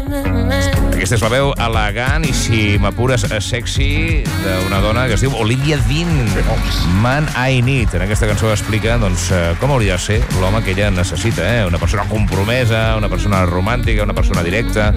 Aquesta és la veu elegant i, si m'apures, sexy d'una dona que es diu Olivia Dean. Man I Need. En aquesta cançó explica com hauria de ser l'home que ella necessita. Una persona compromesa, una persona romàntica, una persona directa.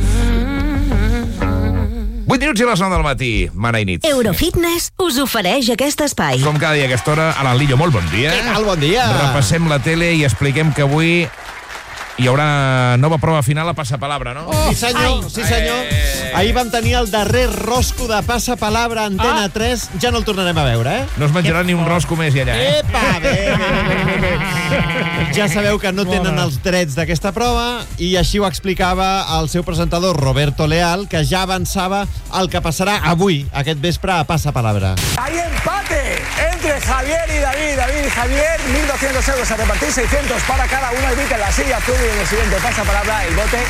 8 minuts i les 9 del matí. Man I Need. Eurofitness us ofereix aquest espai. Com cada dia a aquesta hora, Alan Lillo, molt bon dia. Què tal? Bon dia. Repassem la tele i expliquem que avui hi haurà nova prova final a Passapalabra, no? Sí, senyor, sí, senyor. Ahir vam tenir el darrer rosco de Passapalabra a Antena 3. Ja no el tornarem a veure, No es menjarà ni un rosco més i allà, Epa, bé. Ja sabeu que no tenen els drets d'aquesta prova i així ho explicava el seu presentador Roberto Leal, que ja avançava el que passarà avui, aquest vespre, a Passapalabra. Hay empate entre Javier y David. David y Javier, 1.200 euros a repartir, 600 para cada uno. Evita la silla azul y en el siguiente Passapalabra el bote,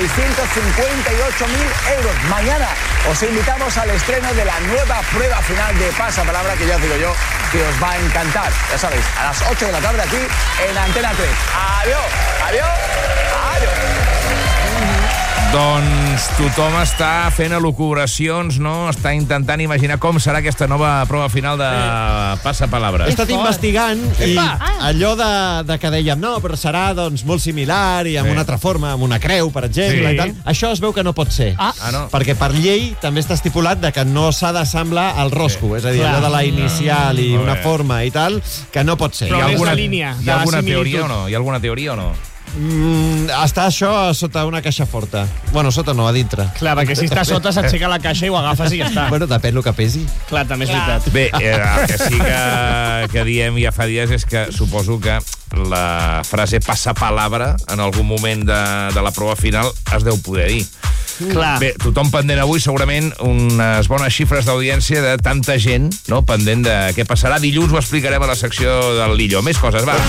658.000 euros. Mañana os invitamos al estreno de la nueva prueba final de Passapalabra, que ya os digo yo que os va a encantar. Ya sabéis, a las 8 de la tarde aquí en Antena 3. Adiós, adiós, adiós. Doncs tothom està fent elucubracions, no? Està intentant imaginar com serà aquesta nova prova final de Passapalabra. He estat investigant i allò de que dèiem, no, però serà molt similar i amb una altra forma, amb una creu, per exemple, i tal. Això es veu que no pot ser. No? Perquè per llei també està estipulat de que no s'ha d'assemblar el rosco, és a dir, allò de la inicial i una forma i tal, que no pot ser. Però és la línia Hi ha alguna teoria o no? Hi ha alguna teoria o no? Està això sota una caixa forta. Bueno, sota no, a dintre. Clar, perquè si està sota s'aixeca la caixa i ho agafes i ja està. Bueno, depèn el que pesi. Clar, també és veritat. Bé, el que sí que diem ja fa dies és que suposo que la frase Passapalabra en algun moment de la prova final es deu poder dir. Clar. Bé, tothom pendent avui, segurament unes bones xifres d'audiència de tanta gent, no?, pendent de què passarà. Dilluns ho explicarem a la secció del Lillo. Més coses, va.